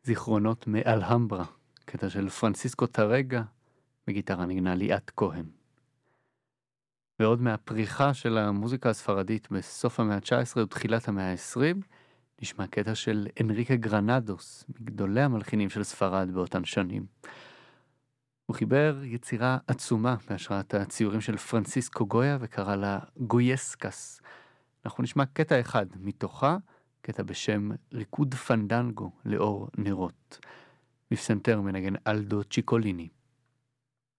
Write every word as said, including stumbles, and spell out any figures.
זיכרונות מאלהמברה, קטע של פרנסיסקו טרגה, בגיטרה נגנה ליאת כהן. ועוד מהפריחה של המוזיקה הספרדית בסוף המאה ה-תשע עשרה ותחילת המאה ה-עשרים, נשמע קטע של אנריקה גרנדוס, מגדולי המלחינים של ספרד באותן שנים. הוא חיבר יצירה עצומה בהשראת הציורים של פרנסיסקו גויה וקרא לה גויסקס. אנחנו נשמע קטע אחד מתוכה, קטע בשם ריקוד פנדנגו לאור נרות. בפסנתר מנגן אלדו צ'יקוליני.